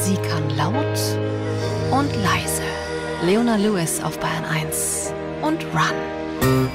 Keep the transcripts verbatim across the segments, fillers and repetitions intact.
Sie kann laut und leise. Leona Lewis auf Bayern eins und Run.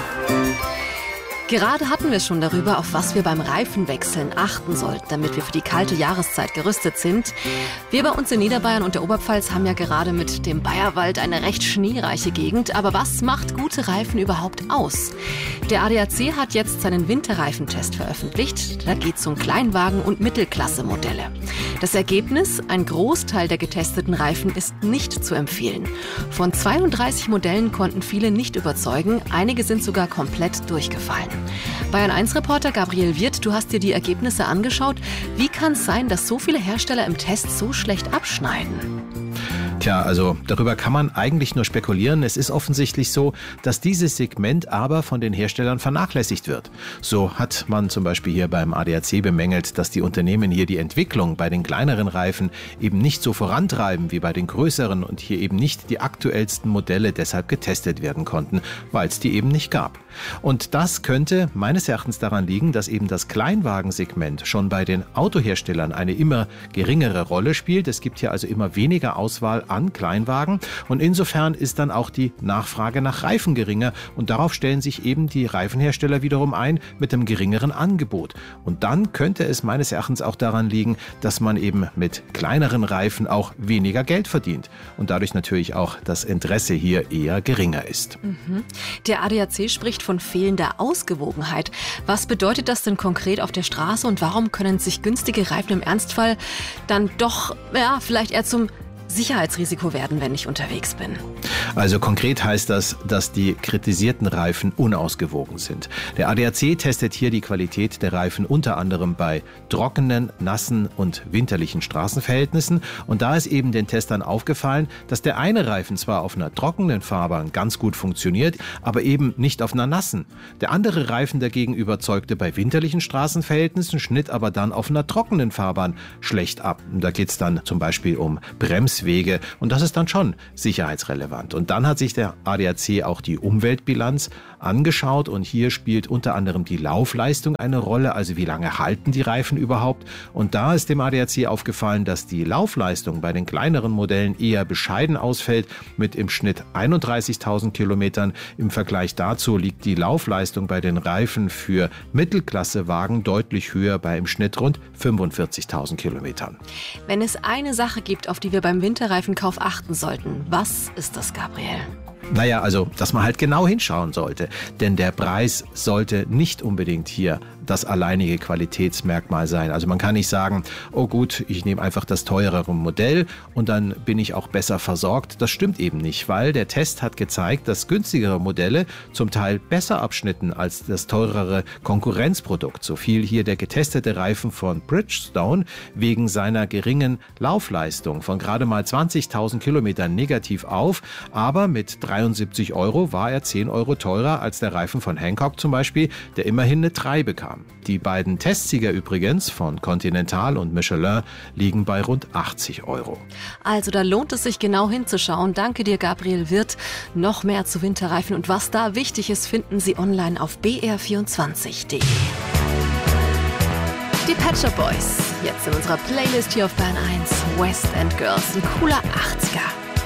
Gerade hatten wir schon darüber, auf was wir beim Reifenwechseln achten sollten, damit wir für die kalte Jahreszeit gerüstet sind. Wir bei uns in Niederbayern und der Oberpfalz haben ja gerade mit dem Bayerwald eine recht schneereiche Gegend. Aber was macht gute Reifen überhaupt aus? Der A D A C hat jetzt seinen Winterreifentest veröffentlicht. Da geht es um Kleinwagen- und Mittelklasse-Modelle. Das Ergebnis: Ein Großteil der getesteten Reifen ist nicht zu empfehlen. Von zweiunddreißig Modellen konnten viele nicht überzeugen. Einige sind sogar komplett durchgefallen. Bayern eins Reporter Gabriel Wirth, du hast dir die Ergebnisse angeschaut. Wie kann es sein, dass so viele Hersteller im Test so schlecht abschneiden? Tja, also darüber kann man eigentlich nur spekulieren. Es ist offensichtlich so, dass dieses Segment aber von den Herstellern vernachlässigt wird. So hat man zum Beispiel hier beim A D A C bemängelt, dass die Unternehmen hier die Entwicklung bei den kleineren Reifen eben nicht so vorantreiben wie bei den größeren und hier eben nicht die aktuellsten Modelle deshalb getestet werden konnten, weil es die eben nicht gab. Und das könnte meines Erachtens daran liegen, dass eben das Kleinwagensegment schon bei den Autoherstellern eine immer geringere Rolle spielt. Es gibt hier also immer weniger Auswahl an Kleinwagen und insofern ist dann auch die Nachfrage nach Reifen geringer und darauf stellen sich eben die Reifenhersteller wiederum ein mit einem geringeren Angebot. Und dann könnte es meines Erachtens auch daran liegen, dass man eben mit kleineren Reifen auch weniger Geld verdient und dadurch natürlich auch das Interesse hier eher geringer ist. Mhm. Der A D A C spricht von fehlender Ausgewogenheit. Was bedeutet das denn konkret auf der Straße und warum können sich günstige Reifen im Ernstfall dann doch, ja, vielleicht eher zum Sicherheitsrisiko werden, wenn ich unterwegs bin? Also konkret heißt das, dass die kritisierten Reifen unausgewogen sind. Der A D A C testet hier die Qualität der Reifen unter anderem bei trockenen, nassen und winterlichen Straßenverhältnissen. Und da ist eben den Testern aufgefallen, dass der eine Reifen zwar auf einer trockenen Fahrbahn ganz gut funktioniert, aber eben nicht auf einer nassen. Der andere Reifen dagegen überzeugte bei winterlichen Straßenverhältnissen, schnitt aber dann auf einer trockenen Fahrbahn schlecht ab. Und da geht es dann zum Beispiel um Brems Wege und das ist dann schon sicherheitsrelevant. Und dann hat sich der A D A C auch die Umweltbilanz angeschaut und hier spielt unter anderem die Laufleistung eine Rolle, also wie lange halten die Reifen überhaupt. Und da ist dem A D A C aufgefallen, dass die Laufleistung bei den kleineren Modellen eher bescheiden ausfällt mit im Schnitt einunddreißigtausend Kilometern. Im Vergleich dazu liegt die Laufleistung bei den Reifen für Mittelklassewagen deutlich höher, bei im Schnitt rund fünfundvierzigtausend Kilometern. Wenn es eine Sache gibt, auf die wir beim Winterreifenkauf achten sollten, was ist das, Gabriel? Naja, also, dass man halt genau hinschauen sollte. Denn der Preis sollte nicht unbedingt hier das alleinige Qualitätsmerkmal sein. Also man kann nicht sagen, oh gut, ich nehme einfach das teurere Modell und dann bin ich auch besser versorgt. Das stimmt eben nicht, weil der Test hat gezeigt, dass günstigere Modelle zum Teil besser abschnitten als das teurere Konkurrenzprodukt. So fiel hier der getestete Reifen von Bridgestone wegen seiner geringen Laufleistung von gerade mal zwanzigtausend Kilometern negativ auf, aber mit dreiundsiebzig Euro war er zehn Euro teurer als der Reifen von Hankook zum Beispiel, der immerhin eine drei bekam. Die beiden Testsieger übrigens von Continental und Michelin liegen bei rund achtzig Euro. Also da lohnt es sich genau hinzuschauen. Danke dir, Gabriel Wirth. Noch mehr zu Winterreifen und was da wichtig ist, finden Sie online auf b r vierundzwanzig punkt d e. Die Pet Shop Boys, jetzt in unserer Playlist hier auf Bayern eins, West End Girls, ein cooler achtziger.